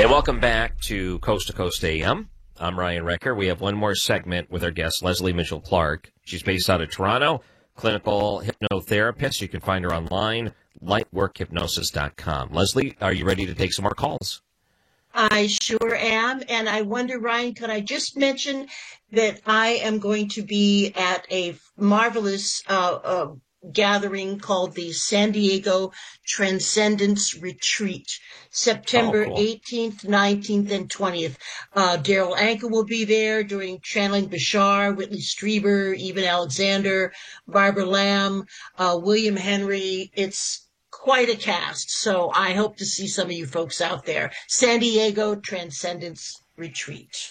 Hey, welcome back to Coast AM. I'm Ryan Recker. We have one more segment with our guest, Leslie Mitchell-Clark. She's based out of Toronto, clinical hypnotherapist. You can find her online, lightworkhypnosis.com. Leslie, are you ready to take some more calls? I sure am. And I wonder, Ryan, could I just mention that I am going to be at a marvelous gathering called the San Diego Transcendence Retreat, September 18th, 19th, and 20th. Daryl Anka will be there doing Channeling Bashar, Whitley Strieber, Eben Alexander, Barbara Lamb, William Henry. It's quite a cast, so I hope to see some of you folks out there. San Diego Transcendence Retreat.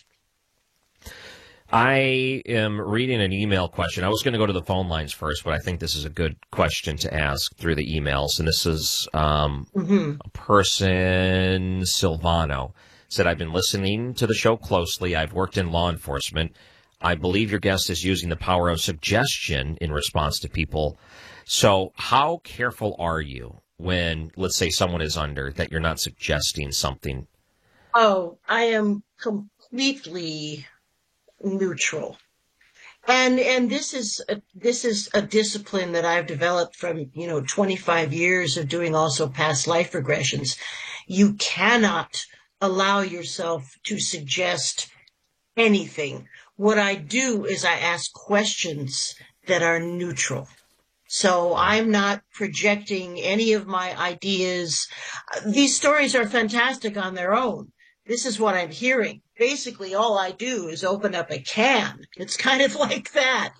I am reading an email question. I was going to go to the phone lines first, but I think this is a good question to ask through the emails. And this is a person, Silvano, said, I've been listening to the show closely. I've worked in law enforcement. I believe your guest is using the power of suggestion in response to people. So how careful are you when, let's say, someone is under, that you're not suggesting something? Oh, I am completely neutral. And this is a discipline that I've developed from, 25 years of doing also past life regressions. You cannot allow yourself to suggest anything. What I do is I ask questions that are neutral. So I'm not projecting any of my ideas. These stories are fantastic on their own. This is what I'm hearing. Basically, all I do is open up a can. It's kind of like that.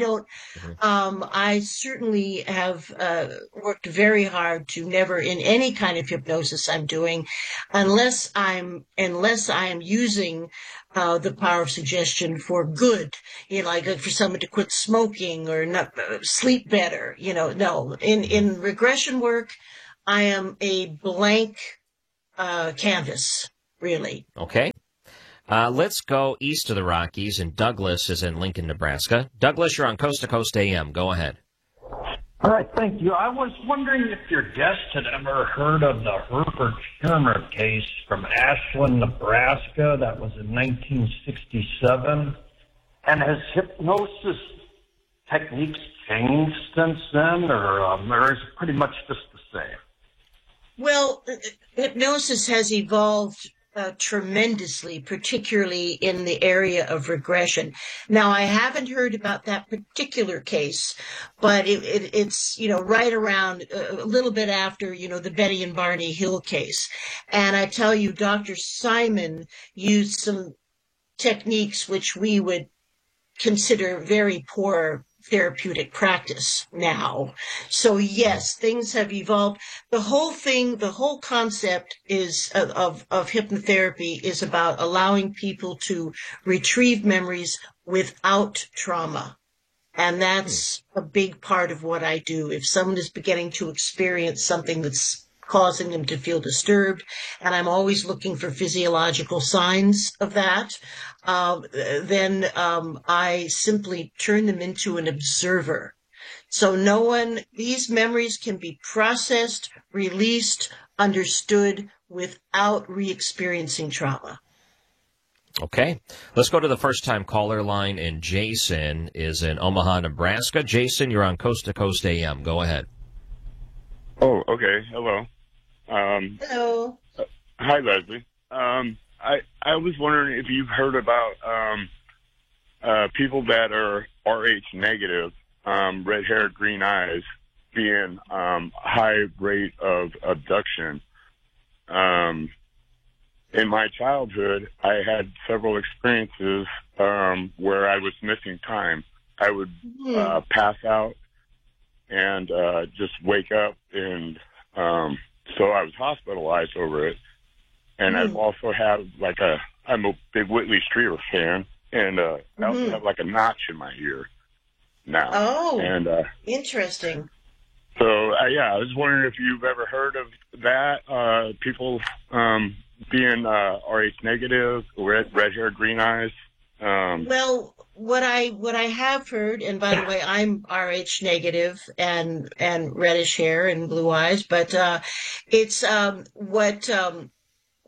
I certainly have worked very hard to never in any kind of hypnosis I'm doing, unless I am using the power of suggestion for good, like for someone to quit smoking or not sleep better, no. In regression work, I am a blank canvas, really. Okay. Let's go east of the Rockies, and Douglas is in Lincoln, Nebraska. Douglas, you're on Coast to Coast AM. Go ahead. All right, thank you. I was wondering if your guest had ever heard of the Herbert Turner case from Ashland, Nebraska. That was in 1967. And has hypnosis techniques changed since then, or is it pretty much just the same? Well, hypnosis has evolved tremendously, particularly in the area of regression. Now, I haven't heard about that particular case, but it's right around a little bit after, the Betty and Barney Hill case. And I tell you, Dr. Simon used some techniques which we would consider very poor therapeutic practice now. So yes, things have evolved. The whole concept is of hypnotherapy is about allowing people to retrieve memories without trauma. And that's a big part of what I do. If someone is beginning to experience something that's causing them to feel disturbed, and I'm always looking for physiological signs of that, then I simply turn them into an observer. So these memories can be processed, released, understood without re-experiencing trauma. Okay. Let's go to the first-time caller line, and Jason is in Omaha, Nebraska. Jason, you're on Coast to Coast AM. Go ahead. Oh, okay. Hello. Hello. Hi, Leslie. I was wondering if you've heard about people that are Rh negative, red hair, green eyes, being high rate of abduction. In my childhood, I had several experiences where I was missing time. I would pass out and just wake up, and so I was hospitalized over it. And I've also had I'm a big Whitley Strieber fan, and I also have like a notch in my ear now. Oh, and interesting. So I was wondering if you've ever heard of that, people being Rh negative, red hair, green eyes. Well, what I have heard, and by the way, I'm Rh negative and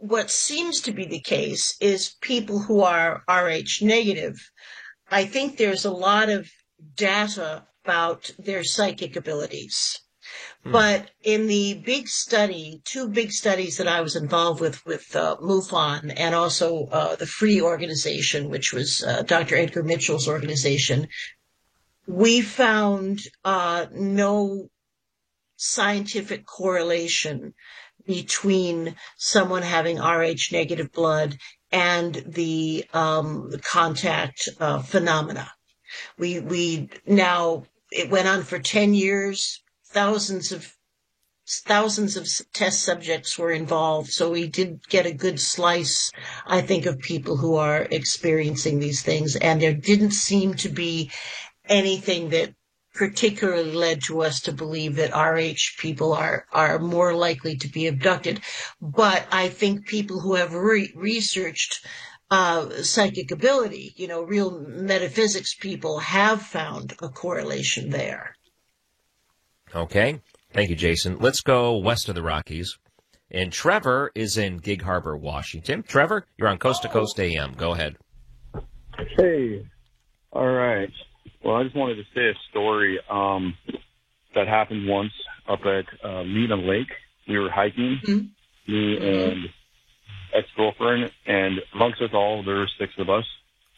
what seems to be the case is people who are Rh negative. I think there's a lot of data about their psychic abilities. But in the big study, 2 big studies that I was involved with MUFON and also the Free Organization, which was Dr. Edgar Mitchell's organization, we found no scientific correlation between someone having Rh negative blood and the contact phenomena. We now, it went on for 10 years. Thousands of test subjects were involved, so we did get a good slice, I think, of people who are experiencing these things, and there didn't seem to be anything that particularly led to us to believe that Rh people are more likely to be abducted. But I think people who have researched psychic ability, real metaphysics people, have found a correlation there. Okay. Thank you, Jason. Let's go west of the Rockies. And Trevor is in Gig Harbor, Washington. Trevor, you're on Coast to Coast AM. Go ahead. Hey. All right. Well, I just wanted to say a story that happened once up at Lena Lake. We were hiking, me and ex-girlfriend, and amongst us all, there were 6 of us.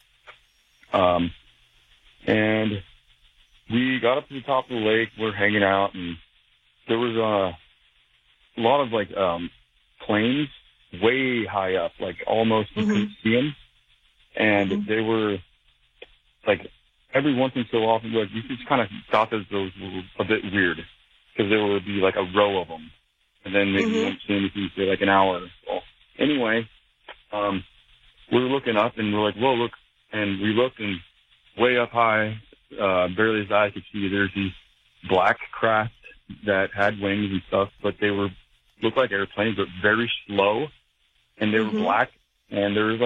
And we got up to the top of the lake. We're hanging out, and there was a lot of planes way high up, like almost you couldn't see them. And they were every once in so often, you just kind of thought that those were a bit weird because there would be a row of them, and then maybe you wouldn't see anything for an hour. Well, anyway, we were looking up, and we're like, whoa, look, and we looked, and way up high, barely as I could see, there's these black craft that had wings and stuff, but they looked like airplanes, but very slow, and they were black, and there was